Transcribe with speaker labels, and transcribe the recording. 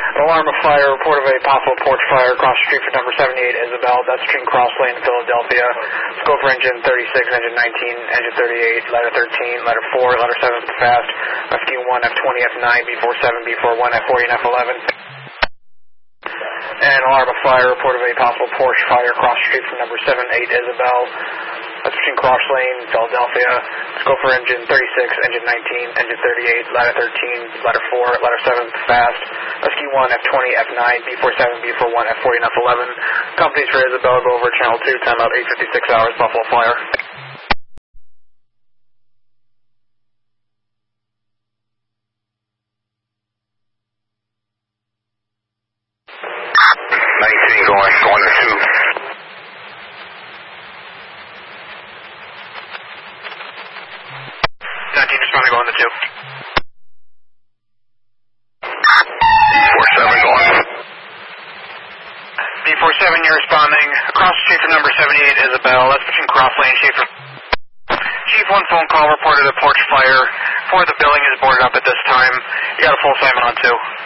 Speaker 1: An alarm of fire, report of a possible porch fire across the street for number 78 Isabel. That's between Cross Lane and Philadelphia. Scope for engine 36, engine 19, engine 38, letter 13, letter 4, letter 7 fast. Rescue 1, F20, F9, B47, B41, F40, and F11. And alarm of fire, report of a possible porch fire across the street from number 78 Isabel. That's between Cross Lane and Philadelphia. Scope for engine 36, engine 19, engine 38, ladder 13, ladder 4, ladder 7 fast. Rescue 1, F20, F9, B47, B41, F40, and F11. Companies for Isabel, go over channel 2, time out 8:56 hours, Buffalo Fire.
Speaker 2: Going to 2.
Speaker 1: 19 responding, going to 2.
Speaker 2: B47 going.
Speaker 1: B47, you're responding. Across the street from number 78 Isabel. That's between Cross Lane and Schaefer. Chief, one phone call reported a porch fire. 4 of the building is boarded up at this time. You got a full assignment on 2.